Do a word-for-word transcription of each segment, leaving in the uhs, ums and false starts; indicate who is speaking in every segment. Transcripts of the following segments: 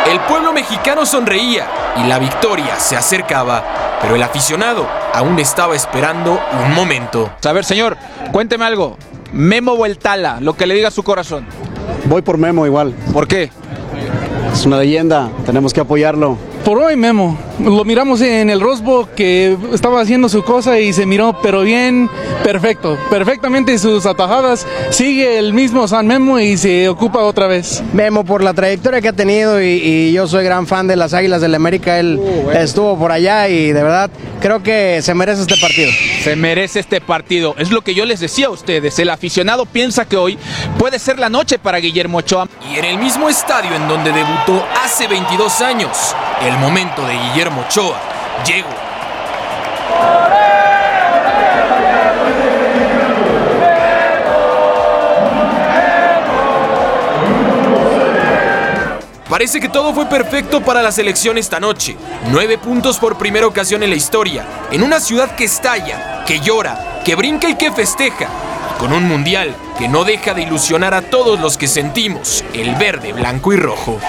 Speaker 1: El pueblo mexicano sonreía y la victoria se acercaba, pero el aficionado aún estaba esperando un momento.
Speaker 2: A ver, señor, cuénteme algo. ¿Memo o el Tala? Lo que le diga su corazón.
Speaker 3: Voy por Memo igual.
Speaker 2: ¿Por qué?
Speaker 3: Es una leyenda, tenemos que apoyarlo.
Speaker 4: Por hoy Memo, lo miramos en el Rose Bowl que estaba haciendo su cosa y se miró, pero bien, perfecto, perfectamente sus atajadas, sigue el mismo San Memo y se ocupa otra vez.
Speaker 5: Memo por la trayectoria que ha tenido y, y yo soy gran fan de las Águilas del América, él uh, bueno. estuvo por allá y de verdad creo que se merece este partido.
Speaker 2: Se merece este partido, es lo que yo les decía a ustedes, el aficionado piensa que hoy puede ser la noche para Guillermo Ochoa.
Speaker 1: Y en el mismo estadio en donde debutó hace veintidós años, el momento de Guillermo Ochoa llegó. Parece que todo fue perfecto para la selección esta noche. Nueve puntos por primera ocasión en la historia, en una ciudad que estalla, que llora, que brinca y que festeja, y con un mundial que no deja de ilusionar a todos los que sentimos el verde, blanco y rojo.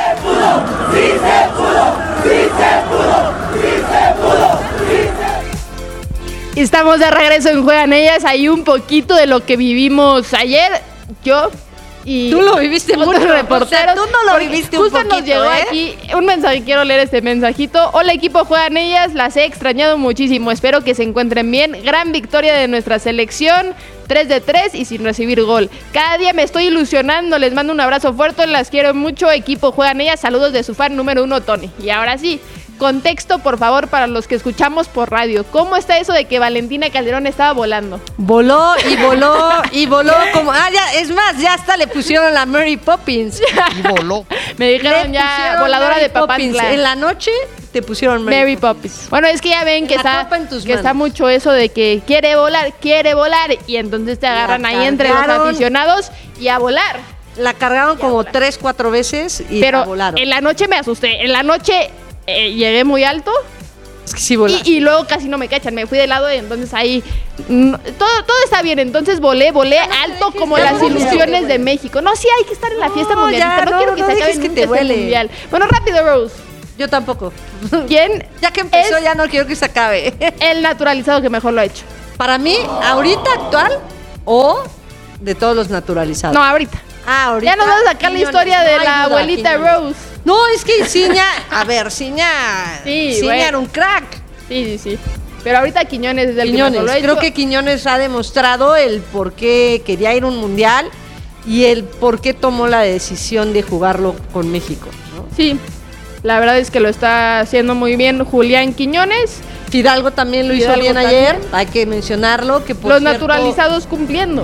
Speaker 6: Estamos de regreso en Juegan Ellas. Hay un poquito de lo que vivimos ayer. Yo y
Speaker 7: tú lo viviste mucho,
Speaker 6: reporteros.
Speaker 7: O sea, tú no lo viviste un
Speaker 6: justo
Speaker 7: poquito,
Speaker 6: nos llegó
Speaker 7: ¿eh?
Speaker 6: aquí un mensaje, quiero leer este mensajito. Hola equipo Juegan Ellas, las he extrañado muchísimo, espero que se encuentren bien. Gran victoria de nuestra selección, tres de tres y sin recibir gol. Cada día me estoy ilusionando, les mando un abrazo fuerte, las quiero mucho, equipo Juegan Ellas, saludos de su fan número uno, Tony. Y ahora sí, contexto, por favor, para los que escuchamos por radio. ¿Cómo está eso de que Valentina Calderón estaba volando?
Speaker 7: Voló y voló y voló como... Ah, ya, es más, ya hasta le pusieron la Mary Poppins.
Speaker 2: Y voló.
Speaker 6: Me dijeron le ya voladora Mary de Papantla.
Speaker 7: En la noche te pusieron Mary,
Speaker 6: Mary Poppins. Poppins. Bueno, es que ya ven que, está, que está mucho eso de que quiere volar, quiere volar. Y entonces te agarran la ahí entre los aficionados y a volar.
Speaker 7: La cargaron como tres, cuatro veces y
Speaker 6: Pero
Speaker 7: la volaron.
Speaker 6: En la noche me asusté. En la noche... Eh, llegué muy alto.
Speaker 7: Es que sí volé.
Speaker 6: Y, y luego casi no me cachan, me fui de lado y entonces ahí no, todo, todo está bien, entonces volé, volé no alto como las ilusiones de México. No, sí hay que estar en la fiesta no, mundialista, no, no quiero que no se acabe
Speaker 7: que te huele.
Speaker 6: Mundial. Bueno, rápido, Rose.
Speaker 7: Yo tampoco.
Speaker 6: ¿Quién?
Speaker 7: Ya que empezó ya no quiero que se acabe.
Speaker 6: El naturalizado que mejor lo ha hecho.
Speaker 7: Para mí, ahorita actual o de todos los naturalizados.
Speaker 6: No, ahorita.
Speaker 7: Ah, ahorita.
Speaker 6: Ya nos vas a sacar la historia de la abuelita Rose.
Speaker 7: No, es que Ciña, a ver, Ciña,
Speaker 6: sí,
Speaker 7: Ciña
Speaker 6: bueno.
Speaker 7: era un crack.
Speaker 6: Sí, sí, sí. Pero ahorita Quiñones es el
Speaker 7: Quiñones,
Speaker 6: que mejor lo ha hecho.
Speaker 7: Creo que Quiñones ha demostrado el por qué quería ir a un mundial y el por qué tomó la decisión de jugarlo con México, ¿no?
Speaker 6: Sí, la verdad es que lo está haciendo muy bien Julián Quiñones.
Speaker 7: Fidalgo también lo Fidalgo hizo bien también. Ayer, hay que mencionarlo. Que por
Speaker 6: Los
Speaker 7: cierto,
Speaker 6: naturalizados cumpliendo.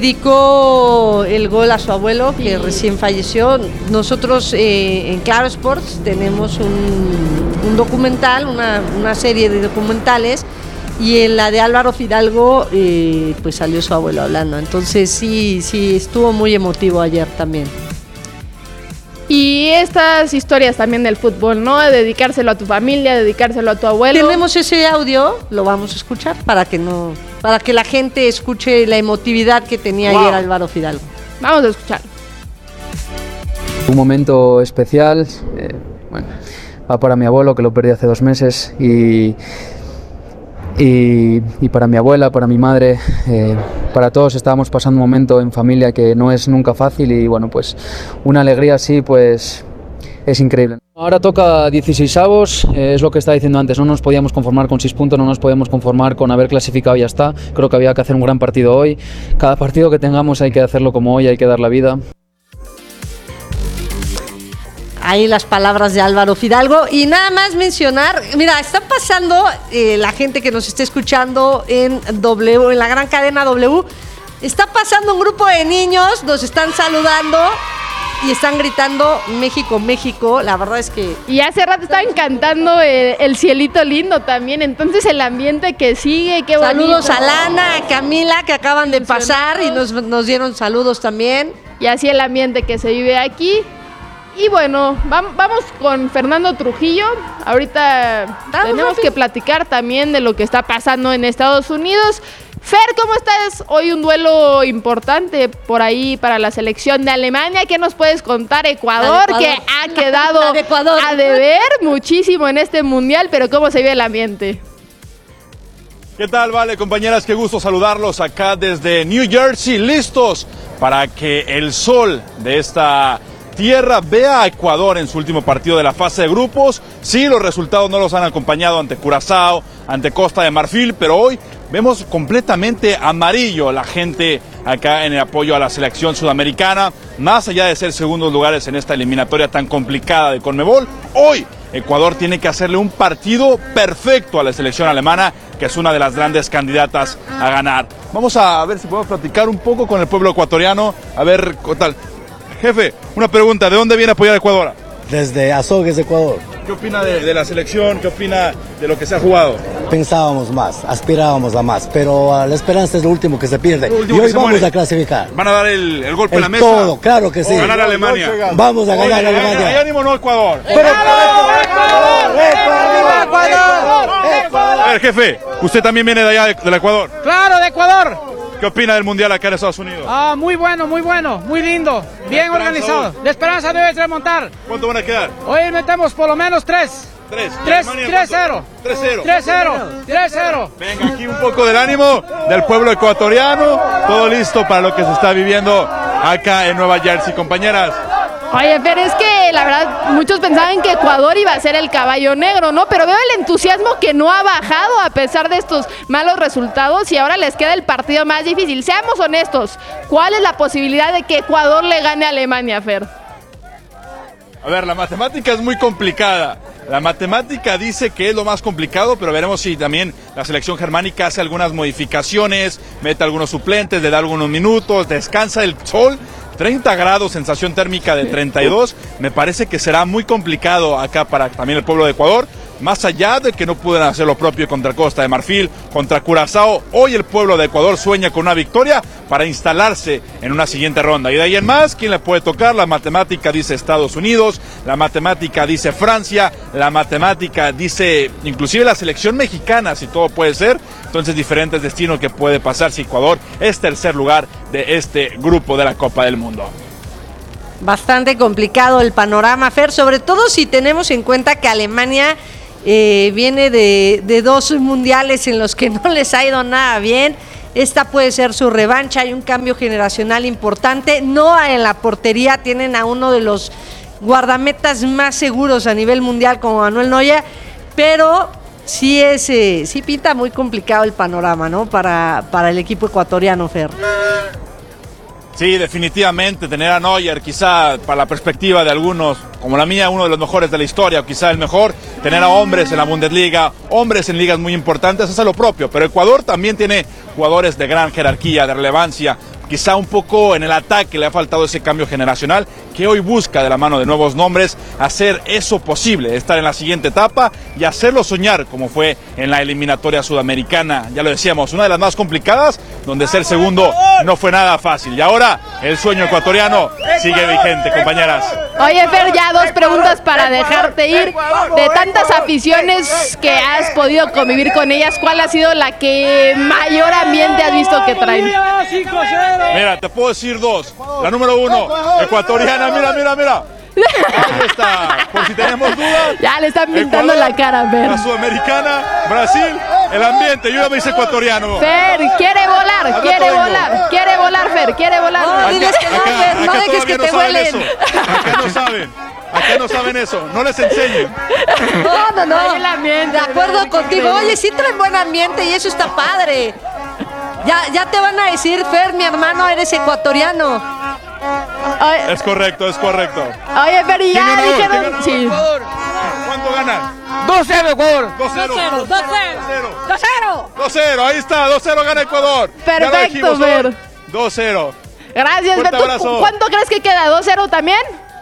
Speaker 7: Dedicó el gol a su abuelo, sí. que recién falleció. Nosotros eh, en Claro Sports tenemos un, un documental, una, una serie de documentales, y en la de Álvaro Fidalgo eh, pues salió su abuelo hablando. Entonces sí, sí, estuvo muy emotivo ayer también.
Speaker 6: Y estas historias también del fútbol, ¿no? Dedicárselo a tu familia, dedicárselo a tu abuelo.
Speaker 7: Tenemos ese audio, lo vamos a escuchar para que no, para que la gente escuche la emotividad que tenía wow. ayer Álvaro Fidalgo.
Speaker 6: Vamos a escuchar.
Speaker 8: Un momento especial, eh, bueno, va para mi abuelo que lo perdí hace dos meses y Y, y para mi abuela, para mi madre, eh, para todos estábamos pasando un momento en familia que no es nunca fácil y bueno, pues una alegría así pues es increíble. Ahora toca dieciseisavos, eh, es lo que estaba diciendo antes, no nos podíamos conformar con seis puntos, no nos podíamos conformar con haber clasificado y ya está, creo que había que hacer un gran partido hoy, cada partido que tengamos hay que hacerlo como hoy, hay que dar la vida.
Speaker 7: Ahí las palabras de Álvaro Fidalgo. Y nada más mencionar, mira, está pasando eh, la gente que nos está escuchando en W, en la gran cadena W, está pasando un grupo de niños, nos están saludando y están gritando México, México. La verdad es que...
Speaker 6: Y hace rato estaban cantando el, el cielito lindo también, entonces el ambiente que sigue, qué bonito.
Speaker 7: Saludos a Lana, a Camila, que acaban de pasar y nos, nos dieron saludos también.
Speaker 6: Y así el ambiente que se vive aquí. Y bueno, vamos con Fernando Trujillo. Ahorita vamos tenemos rápido. que platicar también de lo que está pasando en Estados Unidos. Fer, ¿cómo estás? Hoy un duelo importante por ahí para la selección de Alemania. ¿Qué nos puedes contar? Ecuador,
Speaker 7: Ecuador.
Speaker 6: que ha quedado
Speaker 7: de Ecuador.
Speaker 6: a deber muchísimo en este mundial, pero ¿cómo se vive el ambiente?
Speaker 9: ¿Qué tal, vale, compañeras? Qué gusto saludarlos acá desde New Jersey, listos para que el sol de esta tierra vea a Ecuador en su último partido de la fase de grupos. Sí, los resultados no los han acompañado ante Curazao, ante Costa de Marfil, pero hoy vemos completamente amarillo la gente acá en el apoyo a la selección sudamericana. Más allá de ser segundos lugares en esta eliminatoria tan complicada de Conmebol, hoy Ecuador tiene que hacerle un partido perfecto a la selección alemana, que es una de las grandes candidatas a ganar. Vamos a ver si podemos platicar un poco con el pueblo ecuatoriano, a ver qué tal. Jefe, una pregunta, ¿de dónde viene a apoyar a Ecuador?
Speaker 10: Desde Azogues, Ecuador.
Speaker 9: ¿Qué opina de, de la selección? ¿Qué opina de lo que se ha jugado?
Speaker 10: Pensábamos más, aspirábamos a más, pero uh, la esperanza es lo último que se pierde. Y hoy vamos
Speaker 9: muere.
Speaker 10: a clasificar.
Speaker 9: ¿Van a dar el, el golpe
Speaker 10: el
Speaker 9: en la mesa?
Speaker 10: Todo, claro que sí.
Speaker 9: ¿O ganar a Alemania?
Speaker 10: Vamos a ganar
Speaker 9: Oye,
Speaker 10: a Alemania.
Speaker 9: ¿Hay ánimo no Ecuador?
Speaker 10: Pero,
Speaker 9: ¡Ecuador! ¡Ecuador! ¡Ecuador! ¡Ecuador! A ver, jefe, usted también viene de allá, de, del Ecuador.
Speaker 11: Claro, de Ecuador.
Speaker 9: ¿Qué opina del mundial acá en Estados Unidos?
Speaker 11: Ah, muy bueno, muy bueno, muy lindo, bien organizado. La esperanza debe remontar.
Speaker 9: ¿Cuánto van a quedar?
Speaker 11: Hoy metemos por lo menos tres.
Speaker 9: Tres.
Speaker 11: Tres, tres cero.
Speaker 9: Tres cero.
Speaker 11: Tres cero. Tres cero.
Speaker 9: Venga, aquí un poco del ánimo del pueblo ecuatoriano. Todo listo para lo que se está viviendo acá en Nueva Jersey, compañeras.
Speaker 6: Oye, pero es que la verdad muchos pensaban que Ecuador iba a ser el caballo negro, ¿no? Pero veo el entusiasmo que no ha bajado a pesar de estos malos resultados y ahora les queda el partido más difícil. Seamos honestos, ¿cuál es la posibilidad de que Ecuador le gane a Alemania, Fer?
Speaker 9: A ver, la matemática es muy complicada. La matemática dice que es lo más complicado, pero veremos si también la selección germánica hace algunas modificaciones, mete algunos suplentes, le da algunos minutos, descansa el sol. treinta grados, sensación térmica de treinta y dos, me parece que será muy complicado acá para también el pueblo de Ecuador, más allá de que no puedan hacer lo propio contra Costa de Marfil, contra Curazao. Hoy el pueblo de Ecuador sueña con una victoria para instalarse en una siguiente ronda. Y de ahí en más, ¿quién le puede tocar? La matemática dice Estados Unidos, la matemática dice Francia, la matemática dice inclusive la selección mexicana, si todo puede ser. Entonces diferentes destinos que puede pasar si Ecuador es tercer lugar de este grupo de la Copa del Mundo.
Speaker 7: Bastante complicado el panorama, Fer, sobre todo si tenemos en cuenta que Alemania eh, viene de, de dos mundiales en los que no les ha ido nada bien. Esta puede ser su revancha, hay un cambio generacional importante. No en la portería, tienen a uno de los guardametas más seguros a nivel mundial como Manuel Neuer, pero sí es, eh, sí pinta muy complicado el panorama, ¿no? Para, para el equipo ecuatoriano, Fer.
Speaker 9: Sí, definitivamente, tener a Neuer, quizá para la perspectiva de algunos, como la mía, uno de los mejores de la historia, o quizá el mejor, tener a hombres en la Bundesliga, hombres en ligas muy importantes, eso es lo propio, pero Ecuador también tiene jugadores de gran jerarquía, de relevancia, quizá un poco en el ataque le ha faltado ese cambio generacional que hoy busca de la mano de nuevos nombres hacer eso posible, estar en la siguiente etapa y hacerlo soñar como fue en la eliminatoria sudamericana, ya lo decíamos, una de las más complicadas, donde ser segundo no fue nada fácil y ahora el sueño ecuatoriano sigue vigente, compañeras.
Speaker 6: Oye, Fer, ya dos preguntas para dejarte ir. De tantas aficiones que has podido convivir con ellas, ¿cuál ha sido la que mayor ambiente has visto que traen?
Speaker 9: Mira, te puedo decir dos. La número uno, ecuatoriana, mira, mira, mira. Ahí está, por si tenemos dudas.
Speaker 6: Ya le están pintando
Speaker 9: Ecuador,
Speaker 6: la cara, Fer.
Speaker 9: La sudamericana, Brasil, el ambiente, yo ya me hice ecuatoriano.
Speaker 6: Fer, quiere volar,
Speaker 9: Acá
Speaker 6: quiere
Speaker 9: tengo.
Speaker 6: volar, quiere volar, Fer, quiere volar.
Speaker 7: No, diles que no, Fer, no dejes que te
Speaker 9: saben
Speaker 7: huelen.
Speaker 9: eso. Acá no saben, acá no saben eso, no les enseñen.
Speaker 7: No, no, no.
Speaker 6: Trae el ambiente,
Speaker 7: De acuerdo
Speaker 6: Fer,
Speaker 7: contigo.
Speaker 6: increíble.
Speaker 7: Oye, sí traen buen ambiente y eso está padre. Ya, ya te van a decir, Fer, mi hermano, eres ecuatoriano.
Speaker 6: Oye,
Speaker 9: Es correcto, es correcto.
Speaker 6: oye, Fer, y
Speaker 9: ¿Quién
Speaker 6: ya
Speaker 9: ganó? ¿Quién
Speaker 6: dijeron.
Speaker 9: ganó?
Speaker 6: Sí.
Speaker 9: ¿Cuánto ganan?
Speaker 11: dos cero, Ecuador.
Speaker 9: dos cero.
Speaker 7: dos cero. dos cero.
Speaker 9: dos cero, ahí está, dos cero gana Ecuador. Ya lo
Speaker 6: Perfecto,
Speaker 9: dijimos,
Speaker 6: Fer.
Speaker 9: ¿no? dos cero.
Speaker 6: Gracias,
Speaker 9: Fuerte
Speaker 6: Fer. ¿Tú
Speaker 9: abrazo.
Speaker 6: ¿Cuánto crees que queda? ¿dos cero también?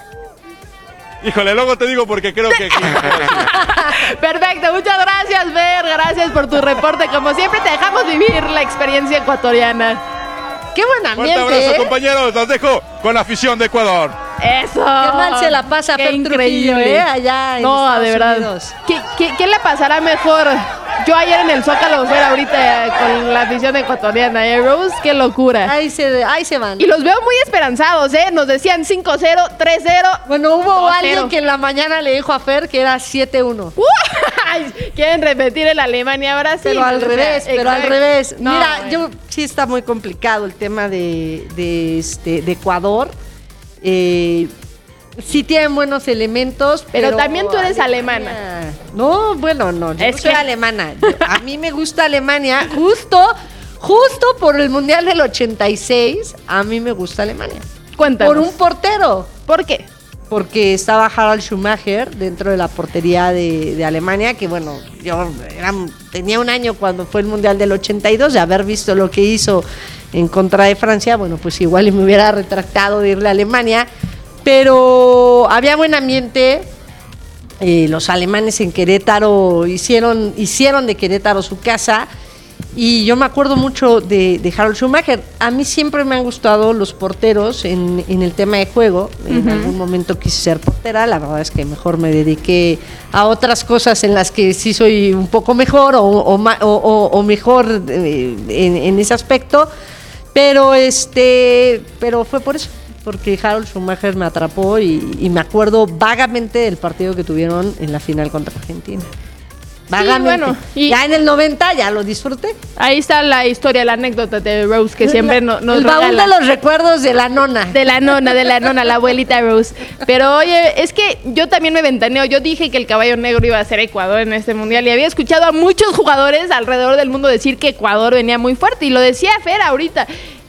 Speaker 9: Híjole, luego te digo porque creo que...
Speaker 6: Perfecto, muchas gracias, Fer. Gracias por tu reporte. Como siempre, te dejamos vivir la experiencia ecuatoriana.
Speaker 7: Qué buen
Speaker 9: Fuerte
Speaker 7: ambiente,
Speaker 9: abrazo,
Speaker 7: ¿eh?
Speaker 9: compañeros. Los dejo con la afición de Ecuador.
Speaker 6: Eso.
Speaker 7: Qué mal se la pasa
Speaker 6: Qué
Speaker 7: Fer
Speaker 6: increíble.
Speaker 7: Trujillo, ¿eh? Allá en
Speaker 6: No,
Speaker 7: Estados
Speaker 6: de verdad.
Speaker 7: Unidos.
Speaker 6: ¿Qué, qué, qué le pasará mejor? Yo ayer en el Zócalo fuera ahorita con la afición ecuatoriana, ¿eh, Rose? ¡Qué locura!
Speaker 7: Ahí se, ahí se van.
Speaker 6: Y los veo muy esperanzados, ¿eh? Nos decían cinco cero, tres cero.
Speaker 7: Bueno, hubo
Speaker 6: dos cero.
Speaker 7: alguien que en la mañana le dijo a Fer que era siete uno.
Speaker 6: Quieren repetir el Alemania-Brasil.
Speaker 7: Pero al revés, pero al revés.
Speaker 6: No,
Speaker 7: Mira,
Speaker 6: bueno.
Speaker 7: yo sí está muy complicado el tema de, de, este, de Ecuador. Eh, sí tienen buenos elementos, pero...
Speaker 6: Pero también tú eres
Speaker 7: Alemania,
Speaker 6: alemana.
Speaker 7: No, bueno, no, yo
Speaker 6: Es
Speaker 7: no soy
Speaker 6: que-
Speaker 7: alemana. Yo- a mí me gusta Alemania justo, justo por el Mundial del ochenta y seis, a mí me gusta Alemania.
Speaker 6: Cuéntanos.
Speaker 7: Por un portero.
Speaker 6: ¿Por qué?
Speaker 7: Porque estaba Harald Schumacher dentro de la portería de, de Alemania, que bueno, yo era, tenía un año cuando fue el Mundial del ochenta y dos, de haber visto lo que hizo en contra de Francia, bueno, pues igual y me hubiera retractado de irle a Alemania, pero había buen ambiente. Eh, los alemanes en Querétaro hicieron, hicieron de Querétaro su casa. Y yo me acuerdo mucho de, de Harald Schumacher. A mí siempre me han gustado los porteros en, en el tema de juego. En
Speaker 6: Ujú.
Speaker 7: algún momento quise ser portera. La verdad es que mejor me dediqué a otras cosas en las que sí soy un poco mejor o, o, ma- o- o- o mejor eh, en, en ese aspecto. Pero este, pero fue por eso, porque Harald Schumacher me atrapó y, y me acuerdo vagamente del partido que tuvieron en la final contra Argentina. Vagamente.
Speaker 6: bueno, y-
Speaker 7: ya en el noventa ya lo disfruté.
Speaker 6: Ahí está la historia, la anécdota de Rose que siempre no- nos
Speaker 7: El baúl
Speaker 6: regala.
Speaker 7: de los recuerdos de la nona.
Speaker 6: De la nona, de la nona, la abuelita Rose. Pero oye, es que yo también me ventaneo. Yo dije que el caballo negro iba a ser Ecuador en este mundial y había escuchado a muchos jugadores alrededor del mundo decir que Ecuador venía muy fuerte. Y lo decía Fer ahorita.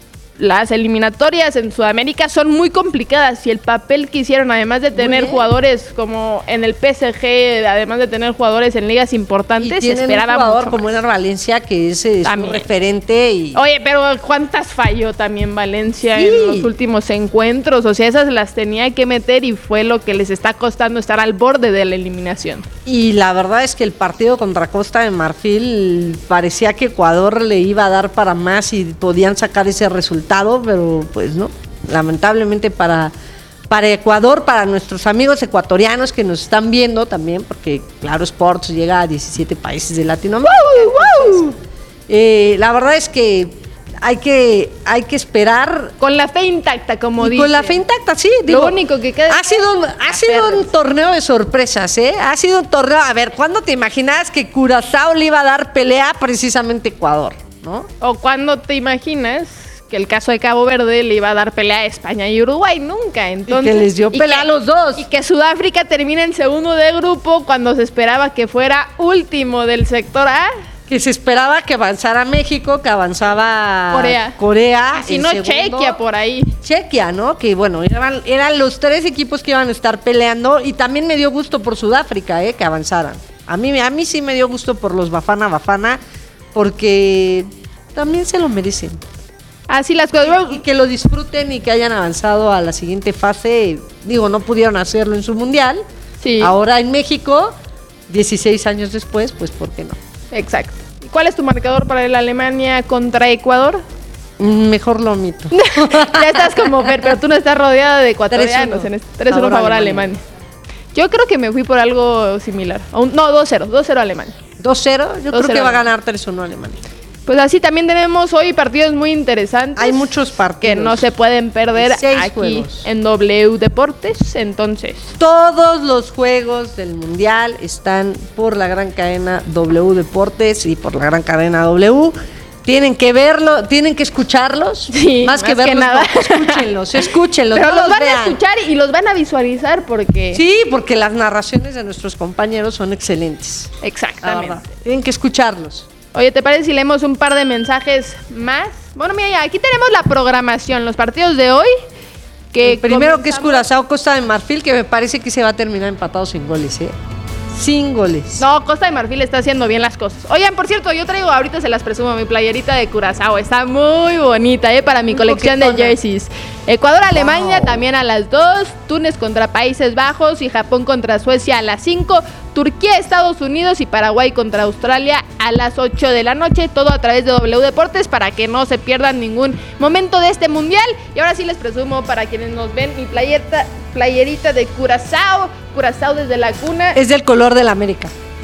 Speaker 6: Las eliminatorias en Sudamérica son muy complicadas y el papel que hicieron, además de tener
Speaker 7: bien.
Speaker 6: jugadores como en el P S G, además de tener jugadores en ligas
Speaker 7: Y
Speaker 6: importantes, se
Speaker 7: tienen un
Speaker 6: esperaba
Speaker 7: jugador
Speaker 6: mucho
Speaker 7: como
Speaker 6: más.
Speaker 7: era Valencia, que es, es un
Speaker 6: También.
Speaker 7: referente. Y
Speaker 6: Oye, pero ¿cuántas falló también Valencia
Speaker 7: Sí.
Speaker 6: en los últimos encuentros? O sea, esas las tenía que meter y fue lo que les está costando estar al borde de la eliminación.
Speaker 7: Y la verdad es que el partido contra Costa de Marfil parecía que Ecuador le iba a dar para más y podían sacar ese resultado, pero pues no. Lamentablemente para, para Ecuador, para nuestros amigos ecuatorianos que nos están viendo también, porque Claro Sports llega a diecisiete países de Latinoamérica. Entonces, eh, la verdad es que hay que, hay que esperar.
Speaker 6: Con la fe intacta, como
Speaker 7: Y
Speaker 6: dice.
Speaker 7: con la fe intacta, sí.
Speaker 6: Lo
Speaker 7: digo,
Speaker 6: único que queda
Speaker 7: ha
Speaker 6: es
Speaker 7: sido, un- ha sido un torneo de sorpresas, ¿eh? Ha sido un torneo. A ver, ¿cuándo te imaginabas que Curazao le iba a dar pelea precisamente a Ecuador, no?
Speaker 6: O cuando te imaginas que el caso de Cabo Verde le iba a dar pelea a España y Uruguay, nunca. Entonces,
Speaker 7: que les dio
Speaker 6: y
Speaker 7: pelea
Speaker 6: que-
Speaker 7: a los dos.
Speaker 6: Y que Sudáfrica termine en segundo de grupo cuando se esperaba que fuera último del sector A.
Speaker 7: Que se esperaba que avanzara México, que avanzaba
Speaker 6: Corea.
Speaker 7: Corea.
Speaker 6: Si
Speaker 7: en
Speaker 6: no,
Speaker 7: segundo.
Speaker 6: Chequia por ahí.
Speaker 7: Chequia, ¿no? Que bueno, eran, eran los tres equipos que iban a estar peleando y también me dio gusto por Sudáfrica, ¿eh? Que avanzaran. A mí, a mí sí me dio gusto por los Bafana Bafana porque también se lo merecen.
Speaker 6: Así las cosas.
Speaker 7: Y que lo disfruten y que hayan avanzado a la siguiente fase. Digo, no pudieron hacerlo en su mundial.
Speaker 6: Sí.
Speaker 7: Ahora en México, dieciséis años después, pues ¿por qué no?
Speaker 6: Exacto. ¿Y cuál es tu marcador para el Alemania contra Ecuador?
Speaker 7: Mm, Mejor lo omito.
Speaker 6: Ya estás como Fer, pero tú no estás rodeada de ecuatorianos.
Speaker 7: tres uno.
Speaker 6: En este tres uno
Speaker 7: Favor
Speaker 6: favor a
Speaker 7: Alemania.
Speaker 6: Alemania. Yo creo que me fui por algo similar. O un- No, dos cero. dos cero Alemania.
Speaker 7: dos cero, yo
Speaker 6: dos
Speaker 7: creo que
Speaker 6: cero.
Speaker 7: va a ganar tres uno Alemania.
Speaker 6: Pues así también tenemos hoy partidos muy interesantes.
Speaker 7: Hay muchos partidos.
Speaker 6: que no se pueden perder
Speaker 7: Seis
Speaker 6: aquí
Speaker 7: juegos.
Speaker 6: en W Deportes. Entonces,
Speaker 7: Todos los juegos del Mundial están por la gran cadena W Deportes y por la gran cadena W. Tienen que verlo, tienen que escucharlos.
Speaker 6: Sí,
Speaker 7: más que
Speaker 6: más que
Speaker 7: verlos,
Speaker 6: nada.
Speaker 7: no, escúchenlos, escúchenlos.
Speaker 6: pero
Speaker 7: no
Speaker 6: los van
Speaker 7: vean.
Speaker 6: a escuchar y los van a visualizar porque...
Speaker 7: Sí, porque las narraciones de nuestros compañeros son excelentes. la
Speaker 6: Exactamente.
Speaker 7: verdad. Tienen que escucharlos.
Speaker 6: Oye, ¿te parece si leemos un par de mensajes más? Bueno, mira, ya, aquí tenemos la programación, los partidos de hoy. Que
Speaker 7: El primero que es
Speaker 6: comenzamos-
Speaker 7: Curazao Costa de Marfil, que me parece que se va a terminar empatado sin goles, ¿eh? Sin goles.
Speaker 6: No, Costa de Marfil está haciendo bien las cosas. Oigan, por cierto, yo traigo, ahorita se las presumo, mi playerita de Curazao. Está muy bonita, ¿eh? Para mi
Speaker 7: Muy
Speaker 6: colección de
Speaker 7: coquetona.
Speaker 6: jerseys. Ecuador-Alemania
Speaker 7: Wow.
Speaker 6: también a las dos. Túnez contra Países Bajos y Japón contra Suecia a las cinco. Turquía, Estados Unidos y Paraguay contra Australia a las ocho de la noche. Todo a través de W Deportes para que no se pierdan ningún momento de este mundial. Y ahora sí les presumo para quienes nos ven mi playerita, playerita de Curazao. Curazao desde la cuna.
Speaker 7: Es del color de la América.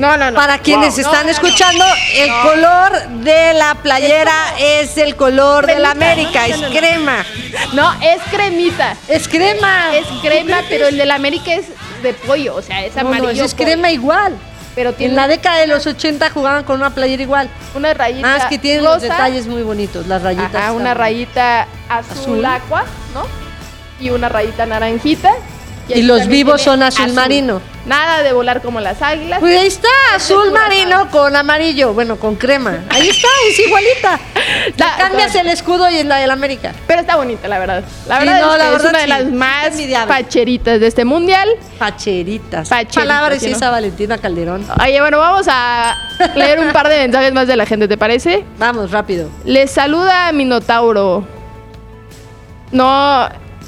Speaker 6: No, no, no.
Speaker 7: Para quienes
Speaker 6: Wow.
Speaker 7: están
Speaker 6: No, no,
Speaker 7: escuchando,
Speaker 6: no.
Speaker 7: el
Speaker 6: No.
Speaker 7: color de la playera es el color de la
Speaker 6: Cremita,
Speaker 7: América,
Speaker 6: ¿no?
Speaker 7: es
Speaker 6: No, no, no.
Speaker 7: crema.
Speaker 6: No, es cremita.
Speaker 7: Es crema.
Speaker 6: Es crema, pero el de la América es de pollo, o sea, es
Speaker 7: No, no,
Speaker 6: amarillo.
Speaker 7: es
Speaker 6: pollo.
Speaker 7: crema igual.
Speaker 6: Pero tiene
Speaker 7: En la década de los ochenta jugaban con una playera igual.
Speaker 6: una rayita
Speaker 7: Más que tienen
Speaker 6: rosa,
Speaker 7: los detalles muy bonitos, las rayitas.
Speaker 6: ajá, una
Speaker 7: están-
Speaker 6: rayita azul,
Speaker 7: Azul.
Speaker 6: aqua, ¿no? Y una rayita naranjita.
Speaker 7: Y
Speaker 6: aquí
Speaker 7: los
Speaker 6: también
Speaker 7: vivos
Speaker 6: tiene
Speaker 7: son azul marino.
Speaker 6: Nada de volar como las águilas.
Speaker 7: Pues ahí está,
Speaker 6: Este
Speaker 7: azul
Speaker 6: es
Speaker 7: marino
Speaker 6: Curazao.
Speaker 7: con amarillo, bueno, con crema. Ahí está, es igualita. Le
Speaker 6: Está-
Speaker 7: cambias el escudo y es la del América.
Speaker 6: Pero está bonita, la verdad. La
Speaker 7: Sí,
Speaker 6: verdad
Speaker 7: no,
Speaker 6: es,
Speaker 7: la
Speaker 6: que
Speaker 7: verdad
Speaker 6: es una de
Speaker 7: sí,
Speaker 6: las
Speaker 7: es
Speaker 6: más
Speaker 7: envidiable.
Speaker 6: facheritas de este mundial.
Speaker 7: Facheritas.
Speaker 6: Facheritas,
Speaker 7: Palabras
Speaker 6: ¿sí,
Speaker 7: y
Speaker 6: no?
Speaker 7: esa Valentina Calderón.
Speaker 6: Oye, bueno, vamos a leer un par de mensajes más de la gente, ¿te parece?
Speaker 7: Vamos, rápido.
Speaker 6: Les saluda Minotauro. No.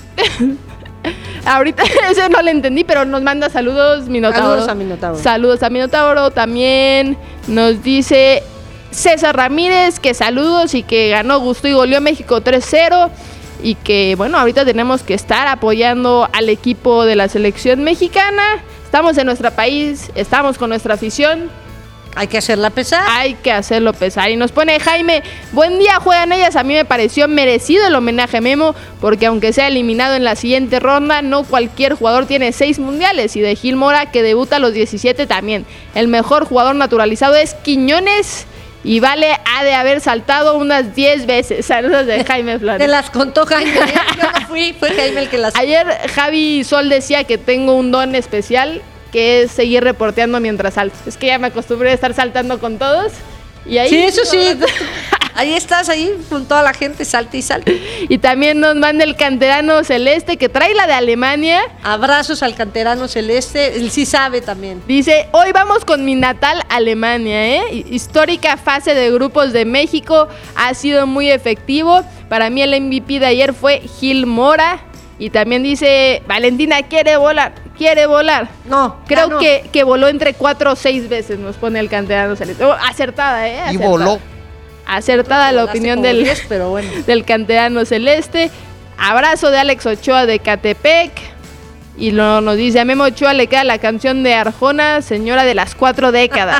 Speaker 6: Ahorita ese no le entendí, pero nos manda saludos Minotauro.
Speaker 7: Saludos a Minotauro.
Speaker 6: Saludos a Minotauro. También nos dice César Ramírez que saludos y que ganó, gustó y goleó México tres cero. Y que, bueno, ahorita tenemos que estar apoyando al equipo de la selección mexicana. Estamos en nuestro país, estamos con nuestra afición.
Speaker 7: Hay que hacerla pesar.
Speaker 6: Hay que hacerlo pesar. Y nos pone Jaime, buen día, juegan ellas. A mí me pareció merecido el homenaje a Memo, porque aunque sea eliminado en la siguiente ronda, no cualquier jugador tiene seis mundiales. Y de Gil Mora, que debuta a los diecisiete también. El mejor jugador naturalizado es Quiñones. Y Vale ha de haber saltado unas diez veces. Saludos de Jaime Flores.
Speaker 7: Te las contó Jaime. ¿eh? Yo no fui, fue Jaime el que las...
Speaker 6: Ayer Javi Sol decía que tengo un don especial, que es seguir reporteando mientras salto. Es que ya me acostumbré a estar saltando con todos. Y ahí
Speaker 7: Sí, eso sí. Ahí estás, ahí con toda la gente, salte y salte.
Speaker 6: Y también nos manda el canterano Celeste, que trae la de Alemania.
Speaker 7: Abrazos al canterano Celeste, él sí sabe también.
Speaker 6: Dice, hoy vamos con mi natal Alemania, ¿eh? Histórica fase de grupos de México, ha sido muy efectivo. Para mí el M V P de ayer fue Gil Mora. Y también dice, Valentina quiere volar, quiere volar.
Speaker 7: No,
Speaker 6: Creo
Speaker 7: no.
Speaker 6: que, que voló entre cuatro o seis veces, nos pone el canterano Celeste. Oh, acertada, ¿eh?
Speaker 10: Y
Speaker 6: Acertada.
Speaker 10: voló.
Speaker 6: Acertada la
Speaker 7: Volaste
Speaker 6: opinión
Speaker 7: como
Speaker 6: del,
Speaker 7: diez, pero bueno.
Speaker 6: del canterano Celeste. Abrazo de Alex Ochoa de Catepec. Y lo, nos dice, a Memo Ochoa le queda la canción de Arjona, señora de las cuatro décadas.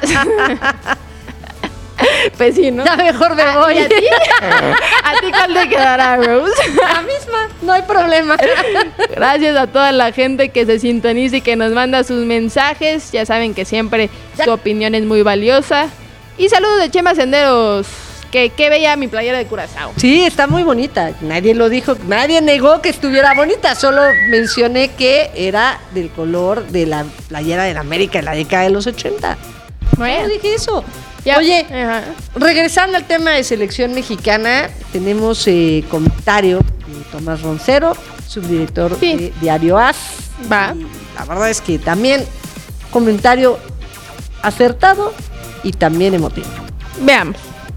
Speaker 6: Pues sí, ¿no?
Speaker 7: Ya mejor me voy.
Speaker 6: ¿Y a ti? ¿A ti cuál te quedará, Rose?
Speaker 7: La misma, no hay problema.
Speaker 6: Gracias a toda la gente que se sintoniza y que nos manda sus mensajes. Ya saben que siempre su opinión es muy valiosa. Y saludos de Chema Senderos. Que qué bella mi playera de Curazao.
Speaker 7: Sí, está muy bonita. Nadie lo dijo, nadie negó que estuviera bonita. Solo mencioné que era del color de la playera de la América en la década de los ochenta.
Speaker 6: Bueno.
Speaker 7: No dije eso.
Speaker 6: Ya-
Speaker 7: Oye,
Speaker 6: Ajá.
Speaker 7: regresando al tema de selección mexicana, tenemos eh, comentario de Tomás Roncero, subdirector
Speaker 6: Sí.
Speaker 7: de Diario A S.
Speaker 6: Va.
Speaker 7: Y la verdad es que también comentario acertado y también emotivo.
Speaker 6: Veamos.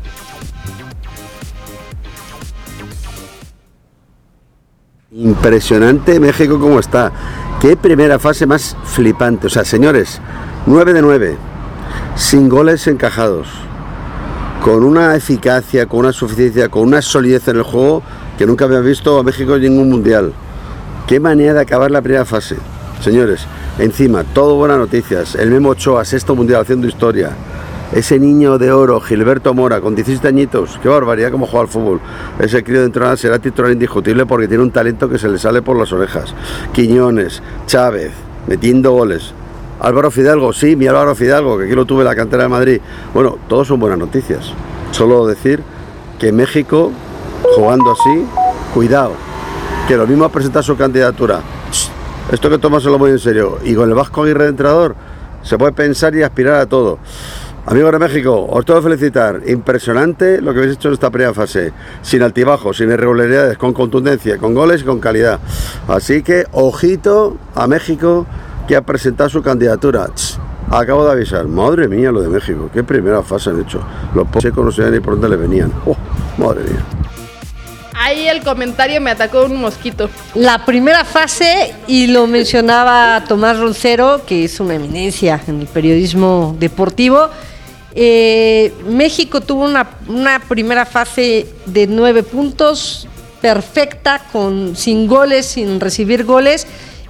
Speaker 12: Impresionante México cómo está. Qué primera fase más flipante. O sea, señores, nueve de nueve, sin goles encajados, con una eficacia, con una suficiencia, con una solidez en el juego que nunca había visto a México en ningún mundial. Qué manera de acabar la primera fase. Señores, encima, todo buenas noticias. El Memo Ochoa, sexto mundial haciendo historia. Ese niño de oro, Gilberto Mora, con diecisiete añitos, qué barbaridad cómo juega al fútbol. Ese crío de entrenador será titular indiscutible porque tiene un talento que se le sale por las orejas. Quiñones, Chávez, metiendo goles. Álvaro Fidalgo, sí, mi Álvaro Fidalgo, que aquí lo tuve en la cantera de Madrid. Bueno, todos son buenas noticias. Solo decir que México, jugando así, cuidado, que lo mismo ha presentado su candidatura. Esto que tomárselo muy en serio. Y con el Vasco Aguirre de entrenador, se puede pensar y aspirar a todo. Amigos de México, os tengo que felicitar. Impresionante lo que habéis hecho en esta primera fase. Sin altibajos, sin irregularidades, con contundencia, con goles y con calidad. Así que, ojito a México, que ha presentado su candidatura. Ch, acabo de avisar. Madre mía, lo de México. Qué primera fase han hecho. Los secos no sabían ni por dónde le venían. Oh, madre mía.
Speaker 6: Ahí el comentario me atacó un mosquito.
Speaker 7: La primera fase, y lo mencionaba Tomás Roncero, que es una eminencia en el periodismo deportivo, eh, México tuvo una, una primera fase de nueve puntos, perfecta, con, sin goles, sin recibir goles,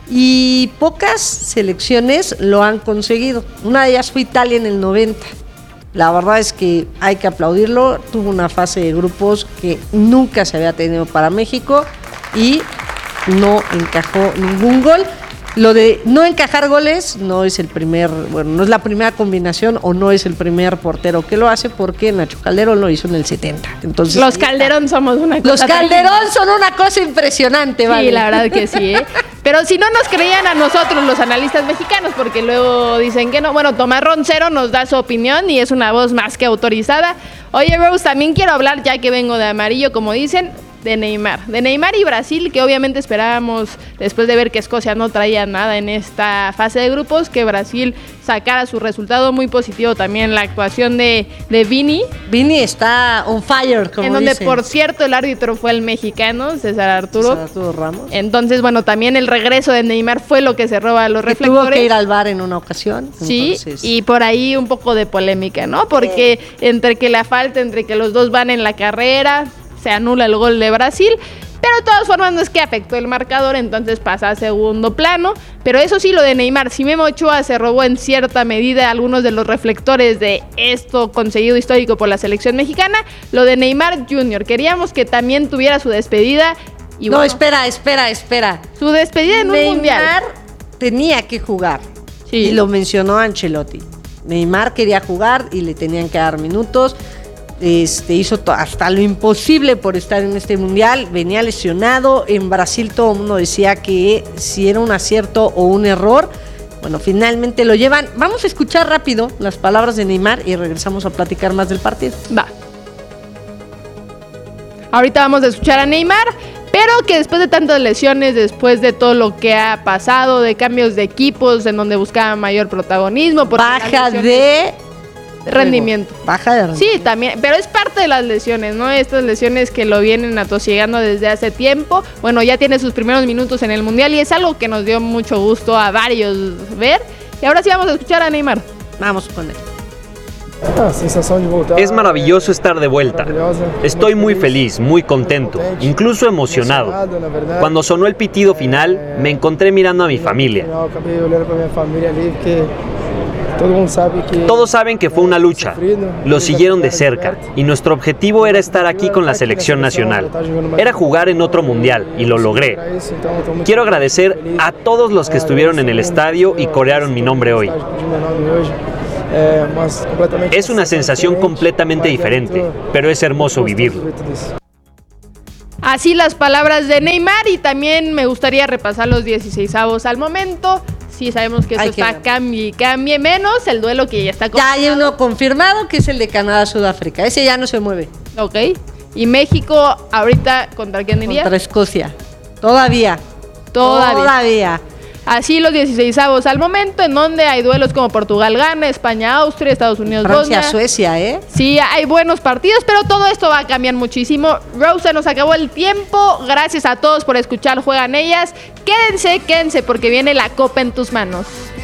Speaker 7: y pocas selecciones lo han conseguido. Una de ellas fue Italia en el noventa. La verdad es que hay que aplaudirlo. Tuvo una fase de grupos que nunca se había tenido para México y no encajó ningún gol. Lo de no encajar goles no es el primer, bueno, no es la primera combinación o no es el primer portero que lo hace, porque Nacho Calderón lo hizo en el setenta. Entonces,
Speaker 6: los Calderón somos una cosa.
Speaker 7: Los Calderón son una cosa impresionante,
Speaker 6: sí,
Speaker 7: ¿vale?
Speaker 6: Sí, la verdad que sí, ¿eh? Pero si no nos creían a nosotros, los analistas mexicanos, porque luego dicen que no. Bueno, Tomás Roncero nos da su opinión y es una voz más que autorizada. Oye, Rose, también quiero hablar, ya que vengo de amarillo, como dicen, de Neymar. De Neymar y Brasil, que obviamente esperábamos, después de ver que Escocia no traía nada en esta fase de grupos, que Brasil sacara su resultado muy positivo. También la actuación de, de Vini.
Speaker 7: Vini está on fire, como
Speaker 6: En donde,
Speaker 7: dicen.
Speaker 6: por cierto, el árbitro fue el mexicano, César Arturo.
Speaker 7: César Arturo Ramos.
Speaker 6: Entonces, bueno, también el regreso de Neymar fue lo que se roba los
Speaker 7: que
Speaker 6: reflectores.
Speaker 7: Tuvo que ir al V A R en una ocasión.
Speaker 6: Sí,
Speaker 7: entonces...
Speaker 6: y por ahí un poco de polémica, ¿no? Porque eh. entre que la falta, entre que los dos van en la carrera, se anula el gol de Brasil, pero de todas formas no es que afectó el marcador, entonces pasa a segundo plano. Pero eso sí, lo de Neymar, si Memo Ochoa se robó en cierta medida algunos de los reflectores de esto conseguido histórico por la selección mexicana, lo de Neymar junior, queríamos que también tuviera su despedida. Y
Speaker 7: no,
Speaker 6: bueno,
Speaker 7: espera, espera, espera.
Speaker 6: Su despedida en
Speaker 7: Neymar
Speaker 6: un mundial.
Speaker 7: Neymar tenía que jugar,
Speaker 6: sí.
Speaker 7: Y lo mencionó Ancelotti. Neymar quería jugar y le tenían que dar minutos. Este, hizo to- hasta lo imposible por estar en este mundial, venía lesionado. En Brasil todo el mundo decía que si era un acierto o un error. Bueno, finalmente lo llevan. Vamos a escuchar rápido las palabras de Neymar y regresamos a platicar más del partido.
Speaker 6: Va. Ahorita vamos a escuchar a Neymar, pero que después de tantas lesiones, después de todo lo que ha pasado, de cambios de equipos en donde buscaba mayor protagonismo,
Speaker 7: baja de
Speaker 6: rendimiento.
Speaker 7: Baja de rendimiento.
Speaker 6: Sí, también, pero es parte de las lesiones, ¿no? Estas lesiones que lo vienen atosigando desde hace tiempo. Bueno, ya tiene sus primeros minutos en el Mundial y es algo que nos dio mucho gusto a varios ver. Y ahora sí vamos a escuchar a Neymar.
Speaker 7: Vamos con él.
Speaker 13: Es maravilloso estar de vuelta. Estoy muy feliz, muy contento, incluso emocionado. Cuando sonó el pitido final, me encontré mirando a mi familia. Todos saben que fue una lucha, lo siguieron de cerca y nuestro objetivo era estar aquí con la selección nacional. Era jugar en otro mundial y lo logré. Quiero agradecer a todos los que estuvieron en el estadio y corearon mi nombre hoy. Es una sensación completamente diferente, pero es hermoso vivirlo.
Speaker 6: Así las palabras de Neymar, y también me gustaría repasar los dieciseisavos al momento. Sí, sabemos que eso está cambie y cambie, menos el duelo que ya está
Speaker 7: confirmado. Ya hay uno confirmado, que es el de Canadá-Sudáfrica. Ese ya no se mueve.
Speaker 6: Ok. Y México, ahorita, ¿contra quién iría?
Speaker 7: Contra Escocia. Todavía.
Speaker 6: Todavía.
Speaker 7: Todavía.
Speaker 6: Así los dieciseisavos al momento, en donde hay duelos como Portugal-Ghana, España-Austria, Estados Unidos-Bosnia.
Speaker 7: Francia-Suecia, ¿eh?
Speaker 6: Sí, hay buenos partidos, pero todo esto va a cambiar muchísimo. Rosa, nos acabó el tiempo. Gracias a todos por escuchar Juegan Ellas. Quédense, quédense, porque viene la copa en tus manos.